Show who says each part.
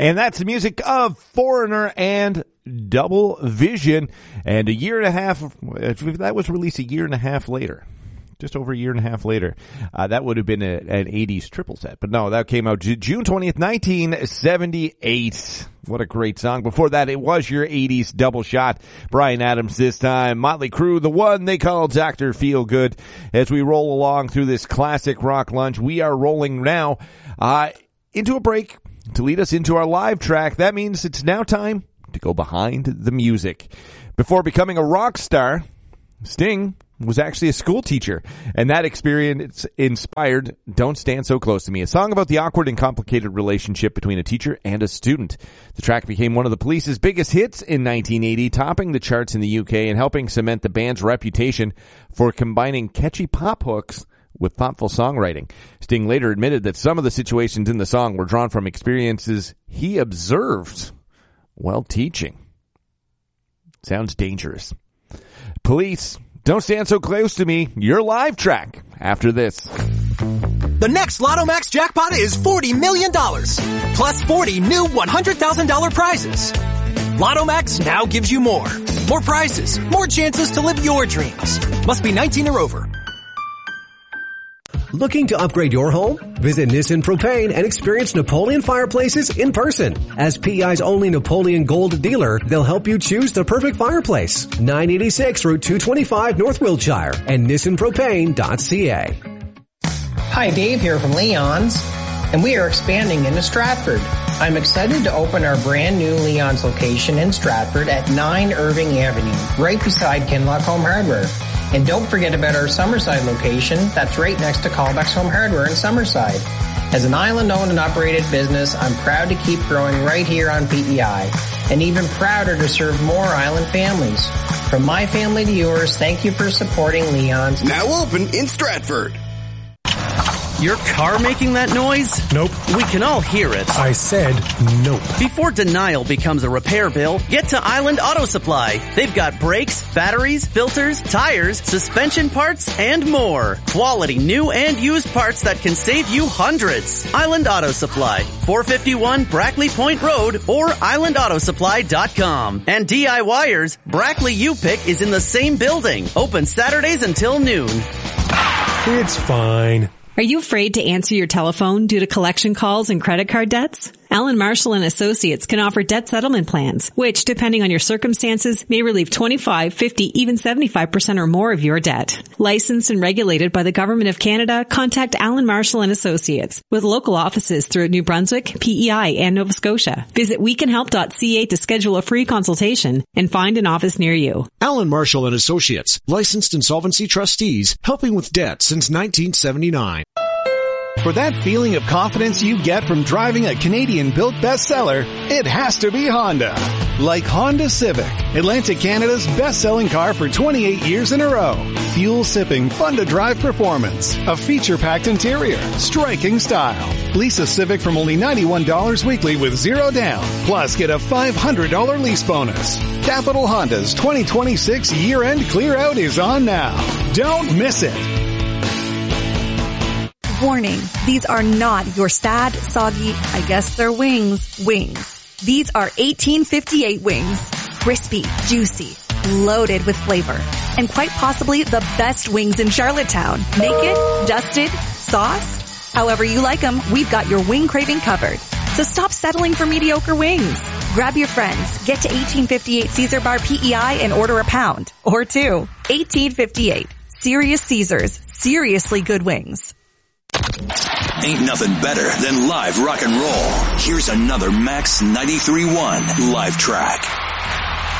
Speaker 1: And that's the music of Foreigner and Double Vision. And a year and a half, that was released a year and a half later. Just over a year and a half later. That would have been an 80s triple set. But no, that came out June 20th, 1978. What a great song. Before that, it was your 80s double shot. Bryan Adams this time. Motley Crue, the one they called Dr. Feelgood. As we roll along through this classic rock lunch, we are rolling now into a break to lead us into our live track. That means it's now time to go behind the music. Before becoming a rock star, Sting was actually a school teacher, and that experience inspired Don't Stand So Close to Me, a song about the awkward and complicated relationship between a teacher and a student. The track became one of the Police's biggest hits in 1980, topping the charts in the UK and helping cement the band's reputation for combining catchy pop hooks with thoughtful songwriting. Sting later admitted that some of the situations in the song were drawn from experiences he observed while teaching. Sounds dangerous. Police, Don't Stand So Close to Me, your live track after this.
Speaker 2: The next Lotto Max jackpot is $40 million, plus 40 new $100,000 prizes. Lotto Max now gives you more. More prizes, more chances to live your dreams. Must be 19 or over.
Speaker 3: Looking to upgrade your home? Visit Nissan Propane and experience Napoleon fireplaces in person. As PEI's only Napoleon Gold dealer, they'll help you choose the perfect fireplace. 986 Route 225 North Wiltshire and nissanpropane.ca.
Speaker 4: Hi, Dave here from Leon's, and we are expanding into Stratford. I'm excited to open our brand new Leon's location in Stratford at 9 Irving Avenue, right beside Kinlock Home Hardware. And don't forget about our Summerside location that's right next to Callbacks Home Hardware in Summerside. As an island-owned and operated business, I'm proud to keep growing right here on PEI, and even prouder to serve more island families. From my family to yours, thank you for supporting Leon's.
Speaker 5: Now open in Stratford.
Speaker 6: Your car making that noise?
Speaker 7: Nope.
Speaker 6: We can all hear it.
Speaker 7: I said nope.
Speaker 6: Before denial becomes a repair bill, get to Island Auto Supply. They've got brakes, batteries, filters, tires, suspension parts, and more. Quality new and used parts that can save you hundreds. Island Auto Supply, 451 Brackley Point Road or islandautosupply.com. And DIYers, Brackley U-Pick is in the same building. Open Saturdays until noon.
Speaker 7: It's fine.
Speaker 8: Are you afraid to answer your telephone due to collection calls and credit card debts? Allen Marshall & Associates can offer debt settlement plans, which, depending on your circumstances, may relieve 25, 50, even 75% or more of your debt. Licensed and regulated by the Government of Canada, contact Allen Marshall & Associates with local offices throughout New Brunswick, PEI, and Nova Scotia. Visit wecanhelp.ca to schedule a free consultation and find an office near you.
Speaker 9: Allen Marshall & Associates, licensed insolvency trustees, helping with debt since 1979.
Speaker 10: For that feeling of confidence you get from driving a Canadian-built bestseller, it has to be Honda. Like Honda Civic, Atlantic Canada's best-selling car for 28 years in a row. Fuel-sipping, fun-to-drive performance, a feature-packed interior, striking style. Lease a Civic from only $91 weekly with zero down. Plus, get a $500 lease bonus. Capital Honda's 2026 year-end clear-out is on now. Don't miss it.
Speaker 11: Warning, these are not your sad, soggy, I guess they're wings. These are 1858 wings. Crispy, juicy, loaded with flavor, and quite possibly the best wings in Charlottetown. Naked, dusted, sauced, however you like them, we've got your wing craving covered. So stop settling for mediocre wings. Grab your friends, get to 1858 Caesar Bar PEI and order a pound or two. 1858. Serious Caesars. Seriously good wings.
Speaker 5: Ain't nothing better than live rock and roll. Here's another Max 93.1 live track.